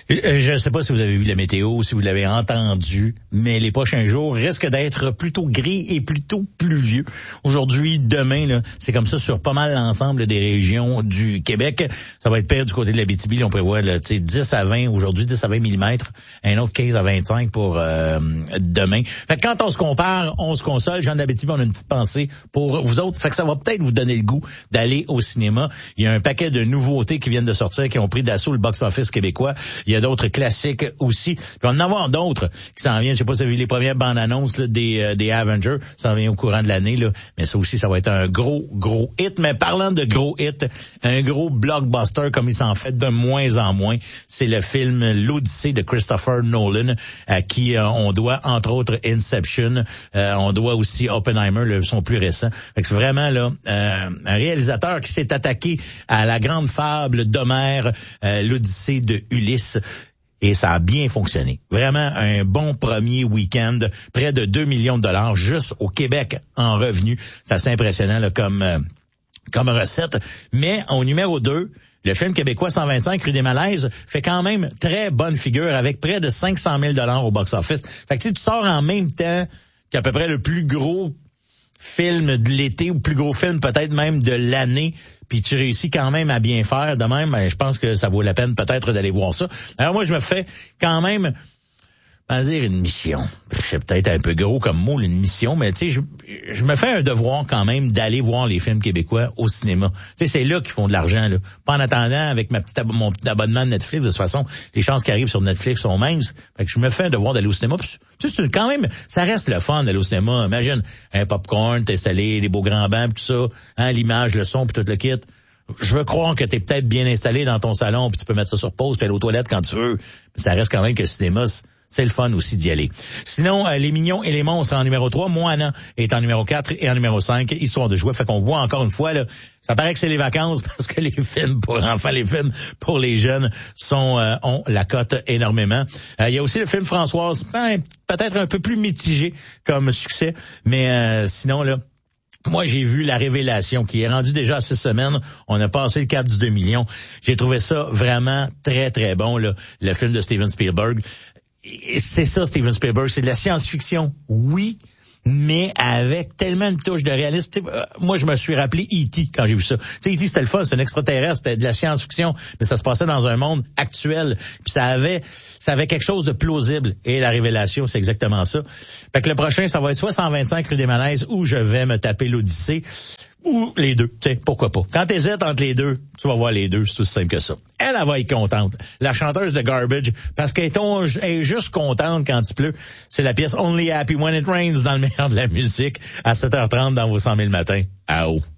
Je ne sais pas si vous avez vu la météo, si vous l'avez entendu, mais les prochains jours risquent d'être plutôt gris et plutôt pluvieux. Aujourd'hui, demain, là, c'est comme ça sur pas mal l'ensemble des régions du Québec. Ça va être pire du côté de l'Abitibi. On prévoit là, 10 à 20 aujourd'hui, 10 à 20 mm, un autre 15 à 25 pour demain. Fait que quand on se compare, on se console. Jean d'Abitibi, on a une petite pensée pour vous autres. Fait que ça va peut-être vous donner le goût d'aller au cinéma. Il y a un paquet de nouveautés qui viennent de sortir, qui ont pris d'assaut le box-office québécois. Il y a d'autres classiques aussi. Puis on va en avoir d'autres qui s'en viennent. Je sais pas si vous avez vu les premières bandes annonces là, des Avengers. Ça en vient au courant de l'année, là. Mais ça aussi, ça va être un gros hit. Mais parlant de gros hit, un gros blockbuster comme il s'en fait de moins en moins, c'est le film L'Odyssée de Christopher Nolan, à qui on doit, entre autres, Inception. On doit aussi Oppenheimer, son plus récent. Fait que c'est vraiment là un réalisateur qui s'est attaqué à la grande fable d'Homère, L'Odyssée de Ulysse. Et ça a bien fonctionné. Vraiment un bon premier week-end. Près de 2 millions de dollars juste au Québec en revenus. C'est assez impressionnant là, comme recette. Mais au numéro 2, le film québécois 125 rue des Malaises fait quand même très bonne figure avec près de 500 000 $ au box-office. Fait que tu sors en même temps qu'à peu près le plus gros film de l'été ou plus gros film peut-être même de l'année, puis tu réussis quand même à bien faire de même, ben, je pense que ça vaut la peine peut-être d'aller voir ça. Alors moi, je me fais quand même, on va dire une mission. C'est peut-être un peu gros comme mot, une mission, mais tu sais, je me fais un devoir quand même d'aller voir les films québécois au cinéma. Tu sais, c'est là qu'ils font de l'argent, là. Pas en attendant, avec mon petit abonnement de Netflix, de toute façon, les chances qui arrivent sur Netflix sont minces. Fait que je me fais un devoir d'aller au cinéma. Puis, tu sais, quand même, ça reste le fun d'aller au cinéma. Imagine, un popcorn, t'es installé, les beaux grands bancs, tout ça, hein, l'image, le son, puis tout le kit. Je veux croire que t'es peut-être bien installé dans ton salon, puis tu peux mettre ça sur pause, puis aller aux toilettes quand tu veux. Mais ça reste quand même que le cinéma, c'est le fun aussi d'y aller. Sinon, Les Mignons et les Monstres en numéro 3, Moana est en numéro 4 et en numéro 5, Histoire de jouer. Fait qu'on voit encore une fois, là, ça paraît que c'est les vacances parce que les films pour enfants, les films pour les jeunes ont la cote énormément. Il y a aussi le film Françoise, peut-être un peu plus mitigé comme succès, mais sinon, là, moi, j'ai vu La Révélation, qui est rendu déjà à 6 semaines. On a passé le cap du 2 millions. J'ai trouvé ça vraiment très, très bon, là, le film de Steven Spielberg. Et c'est ça, Steven Spielberg, c'est de la science-fiction, oui, mais avec tellement une touche de réalisme. Moi, je me suis rappelé E.T. quand j'ai vu ça. Tu sais, E.T. c'était le fun, c'est un extraterrestre, c'était de la science-fiction, mais ça se passait dans un monde actuel. Puis ça avait quelque chose de plausible. Et La Révélation, c'est exactement ça. Fait que le prochain, ça va être soit 125 rue des Malaises, ou je vais me taper l'Odyssée. Ou les deux, tu sais, pourquoi pas. Quand t'hésites entre les deux, tu vas voir les deux, c'est tout simple que ça. Elle va être contente. La chanteuse de Garbage, parce qu'elle est juste contente quand il pleut. C'est la pièce Only Happy When It Rains dans le meilleur de la musique à 7h30 dans vos 100 000 matins. À haut.